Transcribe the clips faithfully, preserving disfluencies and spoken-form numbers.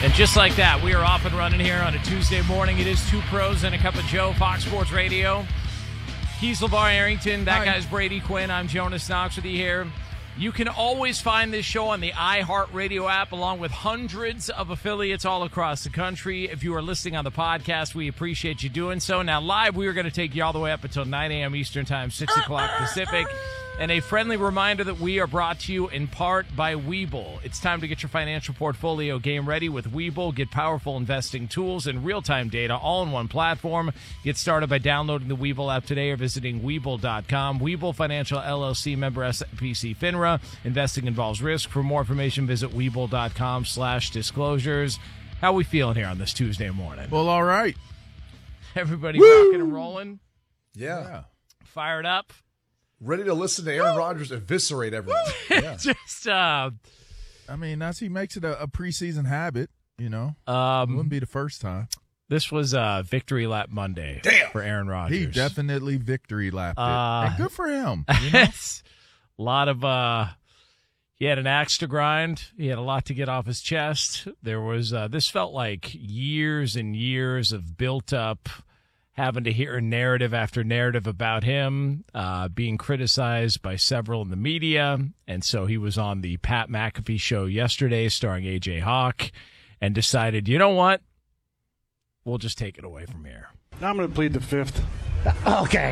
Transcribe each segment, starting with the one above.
And just like that, we are off and running here on a Tuesday morning. It is Two Pros and a Cup of Joe, Fox Sports Radio. He's LeVar Arrington. That Hi. Guy's Brady Quinn. I'm Jonas Knox with you here. You can always find this show on the iHeartRadio app, along with hundreds of affiliates all across the country. If you are listening on the podcast, we appreciate you doing so. Now, live, we are going to take you all the way up until nine a.m. Eastern Time, six o'clock Pacific. And a friendly reminder that we are brought to you in part by Webull. It's time to get your financial portfolio game ready with Webull. Get powerful investing tools and real-time data all in one platform. Get started by downloading the Webull app today or visiting Webull dot com. Webull Financial L L C, member S I P C FINRA. Investing involves risk. For more information, visit Webull dot com slash disclosures. How we feeling here on this Tuesday morning? Well, all right. Everybody rocking and rolling? Yeah. yeah. Fired up? Ready to listen to Aaron Woo! Rodgers eviscerate everyone. Yeah. Just, uh, I mean, as he makes it a, a preseason habit, you know, um, it wouldn't be the first time. This was uh, Victory Lap Monday Damn. for Aaron Rodgers. He definitely victory lapped it. Uh, and good for him. You know? A lot of, uh, he had an axe to grind. He had a lot to get off his chest. There was, uh, this felt like years and years of built up, having to hear narrative after narrative about him, uh, being criticized by several in the media. And so he was on the Pat McAfee show yesterday starring A J Hawk and decided, you know what? We'll just take it away from here. I'm going to plead the fifth. Okay.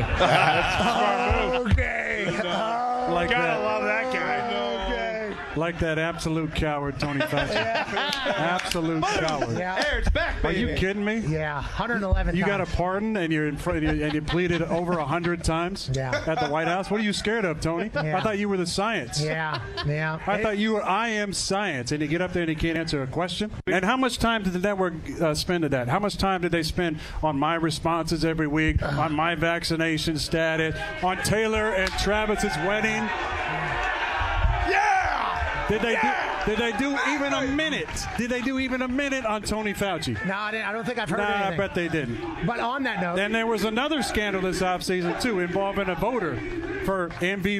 okay. Uh, like Gotta that. love that guy. Like that absolute coward, Tony Fauci. Absolute coward. Yeah. Hey, it's back, Are baby. you kidding me? Yeah, one hundred eleven You times. got a pardon and you're in front and you, and you pleaded over a hundred times Yeah. at the White House. What are you scared of, Tony? Yeah. I thought you were the science. Yeah, yeah. I thought you were I am science, and you get up there and you can't answer a question. And how much time did the network uh, spend at that? How much time did they spend on my responses every week, on my vaccination status, on Taylor and Travis's wedding? Did they Yeah! do, did they do even a minute? Did they do even a minute on Tony Fauci? No, I, didn't, I don't think I've heard Nah, anything. I bet they didn't. But on that note, Then there was another scandal this offseason, too, involving a voter for M V